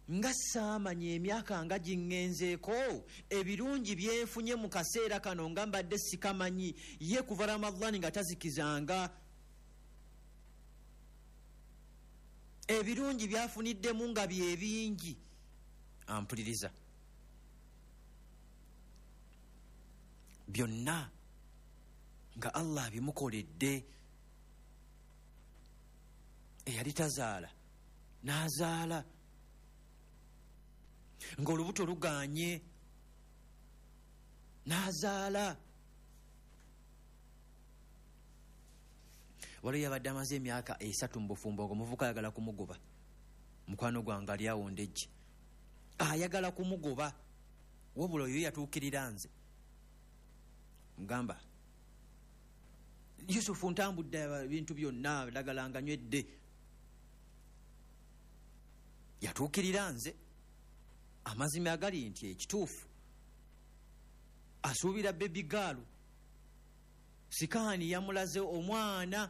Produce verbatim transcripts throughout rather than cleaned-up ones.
nga saamanya emyaka nga gingenzeeko ebirungi byenfunye mu kaseera kano nga mbadde sikamanyi ye kuva Ramadhani nga tazikizanga ebirungi byafuniddemu nga bye bingi ampuliriza byonna nga Allah bimukoledde eyali tazaala n'azaala ng'olubuto luganye n'azaala waliwo yabadde amaze emyaka esatu mu bufumbo ngo muvuka ayagala kumugoba mukwano gwange ali awo ndejje ayagala kumugoba wabula oyo yatuukirira nze mugamba Yusufu ntambudde ebintu byonna ddagala nga nywedde yatuukirira nze amazima agali nti ekituufu asuubira baby girl sikaani yamulaze omwana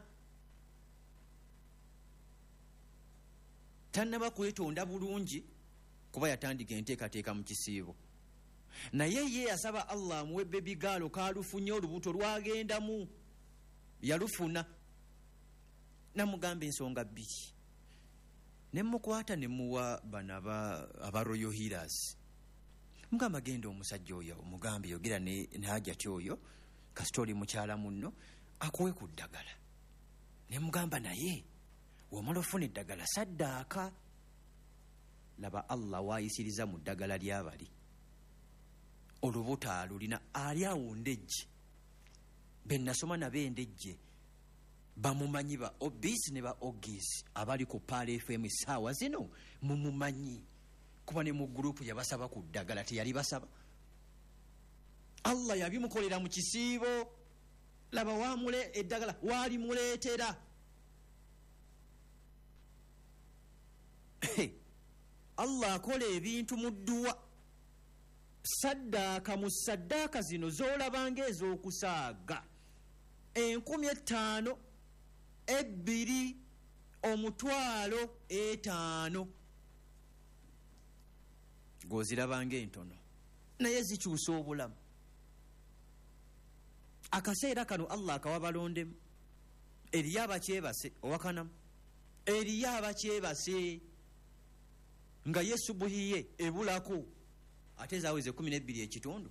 tannaba kwetonda bulungi kuba yatandika enteekateeka mu kisiibo naye ye yasaba Allah amuwe baby girl kaalufunye olubuto lwagendamu yalufuna namugamba ensonga bbiri nemukwata nemuwa bana aba Royal Healers mugamba genda omusajja oyo omugambe yogera ne Hajjati oyo kastori mukyala munno akuwe ku ddagala nemugamba naye wamala ofuna eddagala saddaaka laba Allah waayisiriza mu ddagala ly'abali olubuto alulina ali awo ndejje be nasoma nabe ndejje bamumanyi ba obis ne ba ogis abali ku Pale F M sawa zino mumumanyi kuba ne mu group yabasaba ku ddagala teyali basaba Allah yabimukolera mu kisiibo laba wamule eddagala wali muleetera Allah akola ebintu mu dduwa saddaaka mu saddaaka zino zoolabanga ez'okusaaga enkumi ettaano ebbiri omutwalo etaano gozirabanga entono naye zikyusa obulamu akaseera kano Allah akawa balondemu eriyo abakyebase owakanamu eriyo abakyebase nga Yesu buhiye ebulako ate zaweze kumi n'ebbiri ekitundu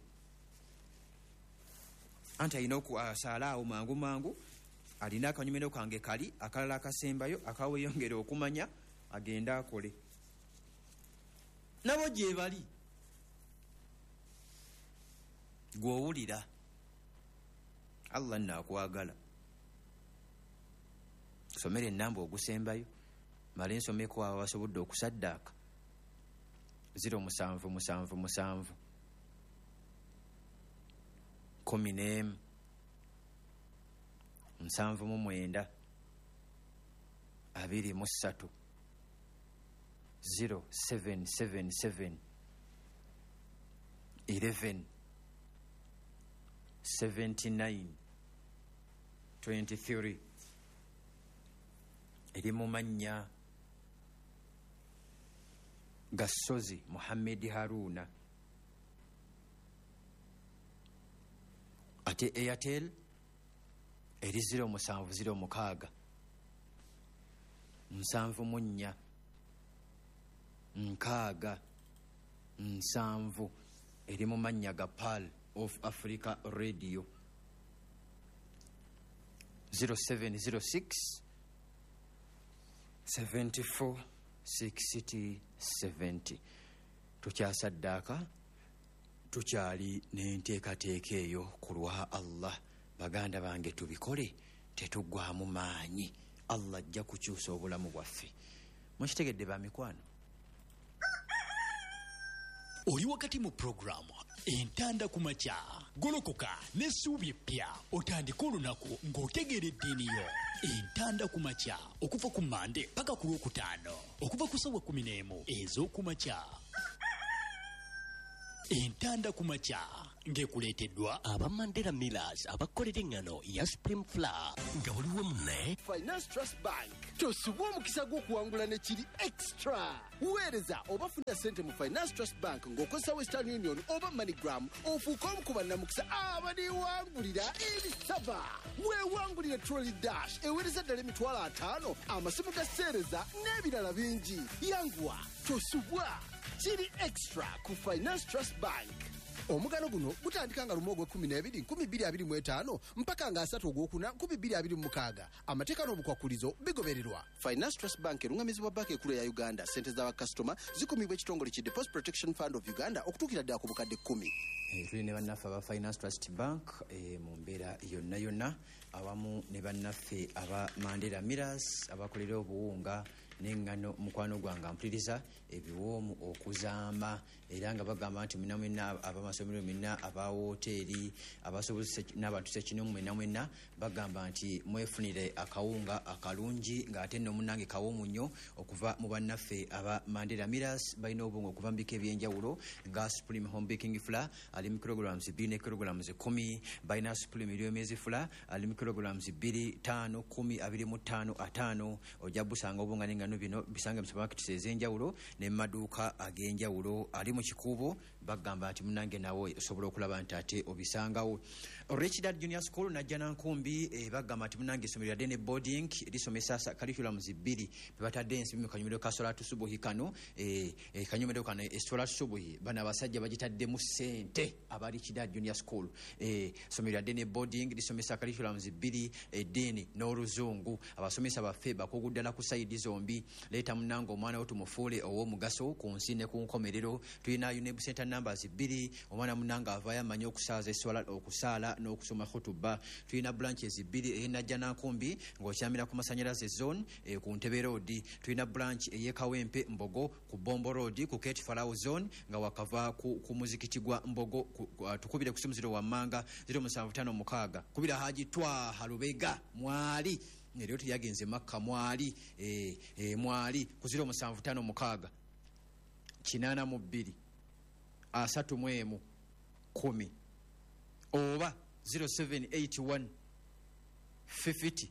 anti alina okusalaawo mangu mangu alina akanyumiro kange kali akalala akasembayo akaweyongera okumanya agenda akole nabo gye bali gw'owulira Allah naakwagala somera ennamba ogusembayo male nsomeko awo basobodde okusaddaaka ziro musanvu musanvu musanvu kumi n'emu nsanvu mu mwenda abiri mu ssatu zero seven seven seven eleven seventy nine twenty three eri mu mannya Gasozi Muhammad Haruna ate Airtel eri zero musanvu zero mukaaga nsanvu mu nnya nkaaga nsanvu eri mu mannya ga Pearl of Africa Radio zero seven zero six seventy-four sixty seventy tukyasaddaaka tukyali n'enteekateeka eyo ku lwa Allah baganda bange tubikole tetuggwamu maanyi Allah ajja kukyusa obulamu bwaffe mukitegedde ba mikwano oli wakati mu programu entanda ku makya golokoka n'essuubi eppya otandika olunaku ng'otegeera eddiini yo entanda ku makya okuva ku Mande paka ku Lwokutaano okuva ku ssaawa kumi n'emu ez'oku makya entanda ku makya ng'ekuleeteddwa aba Mandela Millers abakolera engano ya Supreme Flour nga waliwo munne Finance Trust Bank tosubwa omukisa gw'okuwangula ne kiri extra weereza oba funa ssente mu Finance Trust Bank ng'okozesa Western Union oba MoneyGram ofuuka omu ku bannamukisa abaniwangulira ebisaba weewangulire Trolley Dash eweereza ddala emitwalo ataano amasimu ga sseereza n'ebirala bingi yanguwa tosubwa kiri extra ku Finance Trust Bank. Omugano guno gutandika nga lumu ogw'ekkumi n'ebiri nkumi bbiri abiri mu etaano mpaka nga asatu ogwokuna nkumi bbiri abiri mu mukaaga amateeka n'obukwakulizo bigobererwa. Finance Trust Bank erungamizibwa banka ekkulu ya Uganda. Ssente z'abakasitoma zikumibwa ekitongole ki Deposit Protection Fund of Uganda okutuukira ddala ku bukadde kkumi. Tuli ne bannaffe aba Finance Trust Bank mu mbeera yonna yonna awamu ne bannaffe aba Mandela Millers abakolera obuwunga n'engano mukwano gwange mpuliriza ebiwoomu okuzaama era nga bagamba nti mwena mwena abamasomero mwena aba woteeri abasobozi n'abantu sekino mwena mwena bagamba nti mwefunire akawunga akalungi ng'ate nno munnange kawoomu nnyo okuva mu bannaffe aba Mandela Millers balina obwongo okuva mu bika ebyenjawulo nga Supreme Home Baking Flour ali mu kilograms bbiri ne kilograms kumi balina Supreme ery'omwezi flour ali mu kilograms bbiri ttaano kumi abiri mu ttaano ataano ojja busanga obwonga n'engano bino bisanga mu supermarkets ez'enjawulo ne mu maduuka ag'enjawulo ali mu kikuubo bagamba nti munnange nawe osobola okulaba nti ate obisangawo. Richard Junior School najja nankumbi e, bagamba nti munnange essomero lya Dene Boarding lisomesa curriculums bbiri bebatadde ensimbi mu kanyomero ka Solar Tusubuhi kano e, e, kanyomero kano e, Solar Tusubuhi bana abasajja bagitaddemu ssente aba Richard Junior School e, essomero lya Dene Boarding lisomesa curriculums bbiri e, Dene n'Oluzungu abasomesa baffe bakugu ddala ku sayidi zombi leeta munnange omwana wo tumufuule ow'omugaso ku nsi ne ku nkomerero tulina UNEB center numbers bbiri omwana munnange avaayo amanyi okusaaza eswala okusaala n'okusoma khutuba tulina branches bbiri ey'enajja nankumbi ng'okyamira ku masanyalaze zone e, ku Ntebe road tulina branch ey'ekawempe Mbogo ku Bombo road ku Kate Farao zone nga wakava ku, ku muzikiti gwa Mbogo ku, uh, tukubire ku simu ziro wammanga ziro musanvu ttaano mukaaga kubira Haji Twaha Lubega Mwali neryo tuyagenze Makka Mwali e, e, Mwali ku ziro musanvu ttaano mukaaga kinaana mu bbiri asatu mu emu kumi oba zero seven eight one fifty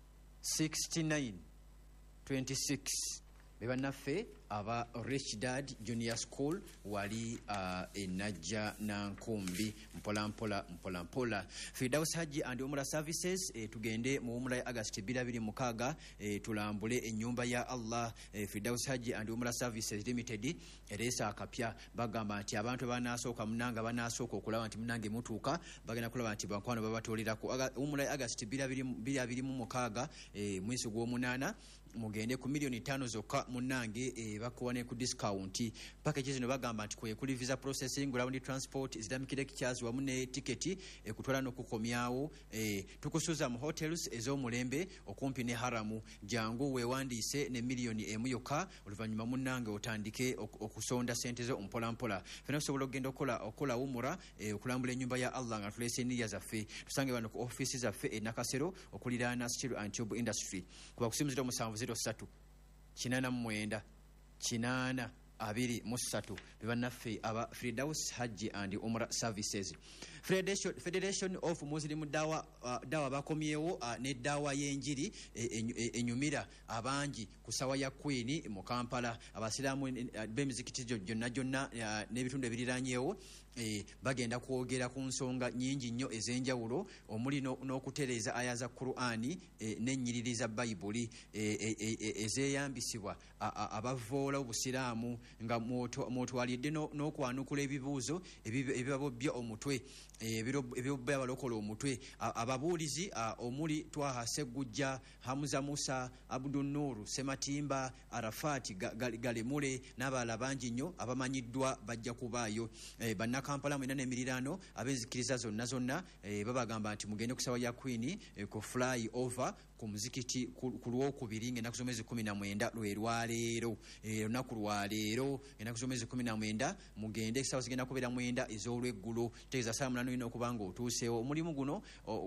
sixty-nine twenty-six bebannaffe aba Rich Dad Junior School wali uh, enajja nankumbi mpola mpola mpola mpola Firdaus Haji and Umrah Services e, tugende mu Umrah August bbiri abiri mukaaga e, tulambule ennyumba ya Allah e, Firdaus Haji and Umrah Services Limited eresa akapya bagamba nti abantu banasooka munanga banasooka okulaba nti munange mutuuka bagenda kulaba nti bankwano babatolera ku Umrah August bbiri abiri mu mukaaga e, mwezi gw'omunaana mugende ku milioni ttaano zokka munange e, bakuwane ku discount package zino bagamba nti kwe kuli visa processing ground transport Islamic lectures wamu ne ticket e, kutwala n'okukomyawo e, tukusuza mu hotels ez'omulembe okumpi ne haramu jangu wewandiise ne milioni emu yokka oluvannyuma munange otandike okusonda sente zo mpola mpola fena osobola okugenda okola okola umura e, okulambula ennyumba ya Allah nga tulese nniya zaffe tusange bano ku office zaffe e Nakasero okuliraana Steel and Tube Industry kuba kusimuzira musanvu zero satu kinaana mu mwenda kinaana abiri mu ssatu bebannaffe aba Firdaus Haji and Umrah Services. Federation, Federation of Muslim Dawa uh, Dawa bakomyewo uh, ne dawa y'enjiri enyumira e, e, abangi ku sawa ya Queen mu Kampala abasiraamu uh, b'emizikiti gyonna gyonna uh, n'ebitundu ebiriranyeewo e, bagenda kwogera ku nsonga nnyingi nnyo ez'enjawulo omuli n'okutereeza aya za Qur'ani e, n'ennyiriri za Bayibuli e, e, e, ezeeyambisibwa abavoola obusiraamu nga mwotwalidde n'okwanukula ebibuuzo ebibabobbya omutwe ebirobba abalokola omutwe ababuulizi omuli Twaha Segujja Hamza Musa Abdul Nur Sematimba Arafat Galemule n'abalala bangi nnyo abamanyiddwa bajja kubaayo bannakampala mwena n'emiriraano ab'enzikiriza zonna zonna babagamba nti mugende ku sawa ya Queen ku fly over ku muzikiti ku lwokubiri ng'ennaku z'omwezi kumi na mwenda lwe lwaleero olunaku lwaleero ennaku z'omwezi kumi na mwenda mugende esawa zigenda kubeera mwenda ez'olweggulo tegeeza saa munana olina okuba nga otuuseewo omulimu guno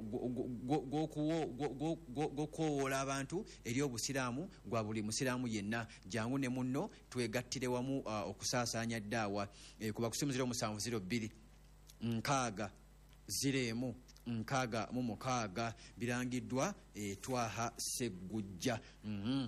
gw'okuwoola abantu eri obusiraamu gwa buli musiraamu yenna jangu ne munno twegattire wamu okusaasaanya ddaawa kuba kusimuzira omusanvu ziro bbiri nkaaga ziremu nkaaga mu mukaaga birangiddwa e, Twaha Segujja. mm-hmm.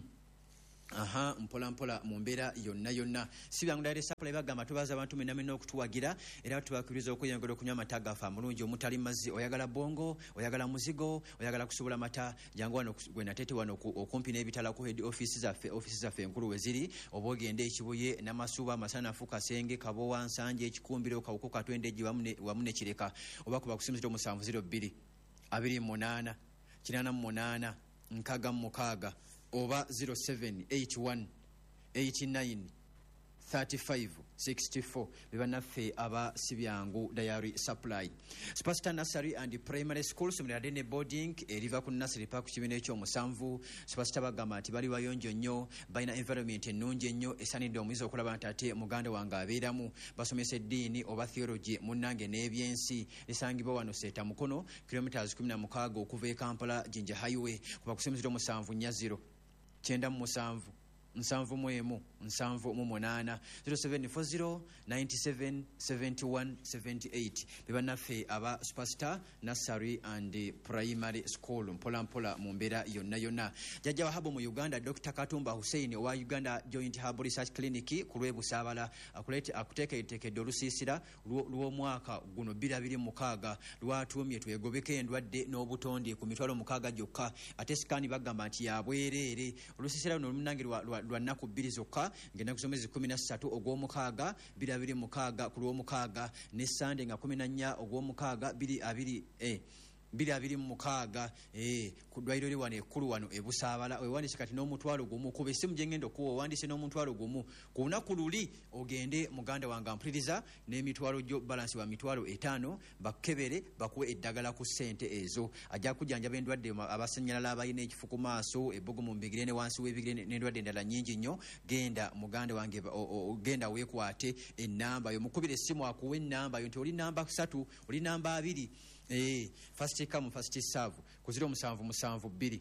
aha mpola mpola mu mbeera yonna yonna si byangu ndaire supply bagamba tubaza abantu mena mena okutuwagira era tubakiriza okuyongera okunywa amata gafa mulungi omutali mazzi oyagala bongo oyagala muzigo oyagala kusobola mata jangu wano gwe natete wano okumpi n'ebitala ku head office zaffe office zaffe enkulu weziri obogende ekibuye n'amasuba masanafu Kasenge Kabowa Nsanje ekikumbiro kawuko katwende jiwamune wamune kireka oba kuba kusimiziro musanvu zero bbiri abiri munana kinana munana nkaga mukaaga oba zero seven eight one eight nine three five six four bibanaffe aba sibyangu diary supply. Superstar Nursery and Primary School Sumiradene Boarding eriva ku Nursery Park kibina ekyo musanvu. Superstar bagamba nti bali bayonjo nnyo balina environment ennungi ennyo esanidde omuyizi okulaba nti ate muganda wange abeeramu basomesa eddiini oba theology munnange n'ebyensi lisangibwa wano Seeta Mukono kilometers kumi na mukaaga okuva e Kampala Jinja Highway kuba kusimiziro musanvu nnya zero kyenda mu musanvu nsanvu mu emu nsanvu mu munaana zero seven four zero nine seven seven one seven eight bibannaffe aba Superstar Nursery and Primary School mpola mpola mu mbeera yonna yonna. Jjajja wa Habo mu Uganda Doctor Katumba Hussein owa Uganda Joint Herbal Research Clinic ku lw'ebusaabala akulete akuteeketekedde olusiisira lw'omwaka guno bbiri abiri mukaaga lwatuumye twegobeke endwadde n'obutonde ku mitwalo mukaaga gyokka ate sikaani bagamba nti yabwereere olusiisira luno lumunange lwa nnaku bbiri zokka ng'ennaku z'omwezi kumi na ssatu ogw'omukaaga bbiri abiri mukaaga ku lw'omukaaga ne Sande nga kumi na nnya ogw'omukaaga bbiri abiri eh bbiri abiri mukaaga eh ku ddwaliro lye wano ekkulu wano ebusaabala wewandiise kati n'omutwalo gumu kuba essimu gye ngenda okuwa owandiise n'omutwalo gumu ku lunaku luli ogende muganda wange ampuliriza n'emitwalo gyo balansi wa mitwalo etaano bakebere bakuwe eddagala ku ssente ezo ajja kujjanjaba endwadde abasannyalala abalina ekifu ku maaso ebbugu mu mbigire ne wansi w'ebigire n'endwadde endala nnyingi nnyo genda muganda wange genda weekwate ennamba yo mukubire essimu akuwe ennamba yo nti oli namba ssatu oli namba abiri eh first come first serve ku zero musanvu musanvu bbiri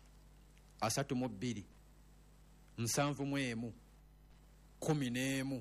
asatu mu bbiri musanvu mu emu kumi n'emu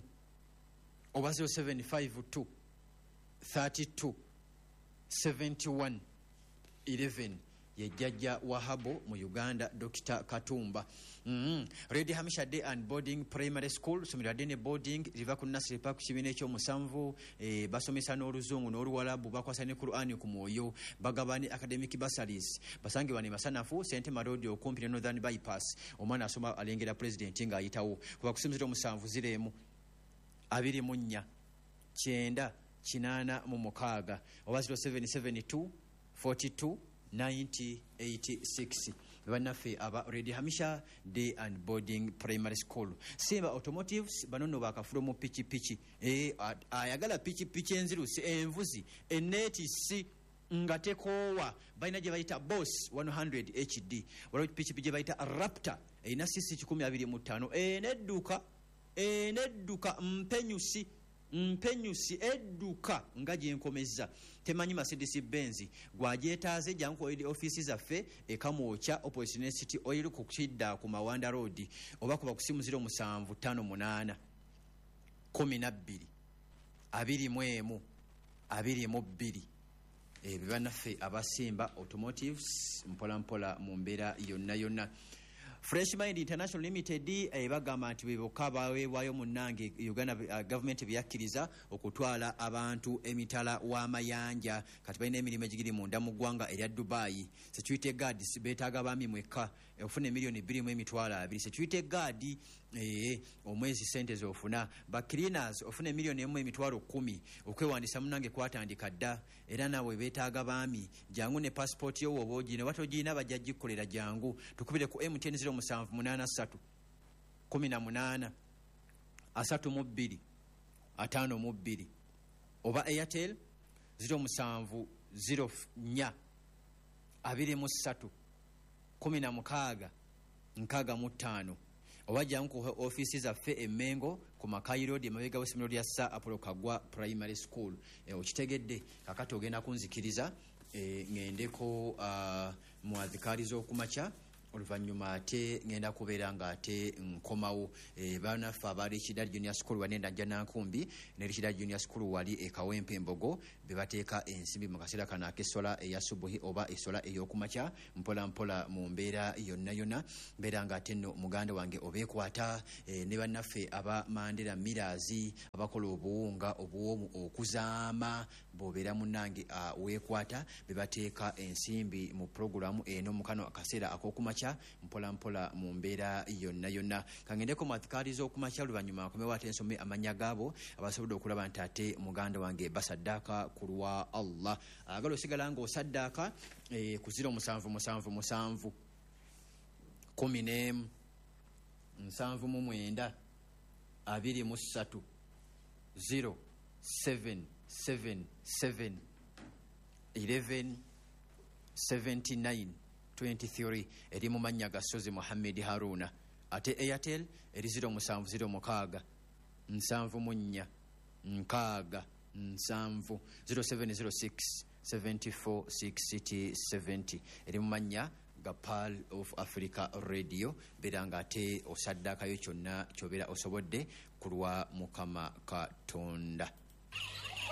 oba zero seven five two three two seventy one eleven ye jjajja wa Habo mu Uganda Doctor Katumba. mm-hmm. Red Hamisha Day and Boarding Primary School Sumiradene Boarding riva ku Nursery Park kibina ekyo musanvu eh, basomesa n'oluzungu n'oluwalabu bakwasa ne Qur'ani ku mwoyo bagabani academic bursaries basange bane masanafu St Marodi okumpi ne Northern Bypass omwana asoma alengera president nga ayitawo kuba kusimiziro musanvu ziremu abiri mu nnya kyenda kinaana mu mukaaga oba zero seven seven two forty two ninety eighty-six bannaffe aba Red Hamisha Day and Boarding Primary School. Simba Automotives banono bakafulo mu pichi pichi eh ayagala pichi pichi enzirusi envuzi eneti si nga tekoowa balina gye bayita Boss one hundred H D waliwo pichi pichi bayita Raptor erina sisi kikumi abiri mu ttaano enedduka enedduka mpenyusi mpenyusi edduka nga gyenkomeza temanyi Mercedes Benz gwajeetaaze jangu ku oil office zaffe ekamwocha opposite city oil ku kidda ku Mawanda Road oba kuba kusimu zero musanvu ttaano munaana kumi na bbiri abiri mu emu abiri mu bbiri ebyo bannaffe abasimba Automotives mpola mpola mu mbeera yonna yonna. Fresh Mind International Limited eh, bagamba nti beboka baweebwayo munnange Uganda uh, government byakkiriza okutwala abantu emitala w'amayanja kati balina emirimu egiri munda mu ggwanga erya Dubai. Security guards beetaaga baami mweka ofuna emiliyoni bbiri mu emitwalo abiri. Security guard eh, omwezi sente z'ofuna ba cleaners ofuna emiliyoni emu emitwalo kumi okwewandisa munnange kwatandika dda era nawe beetaaga baami jangu ne passport yo woba ogina watogina bajja gikolera jangu tukubire ku M T N zero musanvu munaana ssatu kumi na munaana asatu mu bbiri ataano mu bbiri oba Airtel zero musanvu zero nnya abiri mu ssatu kumi na mukaaga nkaaga mu ttaano oba jangu ku office zaffe emengo ku Makai Road emabega w'essomero lya Sir Apollo Kagwa Primary School. E, okitegedde kakati ogenda kunzikiriza e, ngendeko uh, mu adhikari z'okumakya oluvannyuma ate ngenda kubeera nga ate nkomawo e, banaffe abaali Kidali Junior School wanenda nja Nankumbi ne Kidali Junior School wali e Kawempe Mbogo bebateeka ensimbi mu kaseera kano ak'essola eya subuhi oba essola ey'okumakya mpola mpola mu mbeera yonna yonna mbeera nga ate nno muganda wange obeekwata e, ne bannaffe aba Mandela Mirazi abakola obuwunga obuwoomu okuzaama bw'obeera munnange uh, weekwata bebateeka ensimbi mu programu eno mu kano akaseera ak'okumakya mpola mpola mu mbeera yonna yonna kangendeko mu adhikaari z'okumakya oluvannyuma nkomewo ate nsome amannya gaabo abasobodde okulaba nti ate muganda wange basaddaaka ku lwa Allah agala osigala ng'osaddaaka eh, ku ziro musanvu musanvu musanvu kumi n'emu nsanvu mu mwenda abiri mu ssatu zero seven seven seven eleven seventy nine twenty-three eri mu mannya ga Sozi Muhammad Haruna ate Airtel eri ziro musanvu ziro mukaaga nsanvu mu nnya nkaaga nsanvu zero seven zero six seventy-four sixty seventy eri mu mannya ga Pearl of Africa Radio beera nga ate osaddaakayo kyonna ky'obeera osobodde ku lwa Mukama Katonda.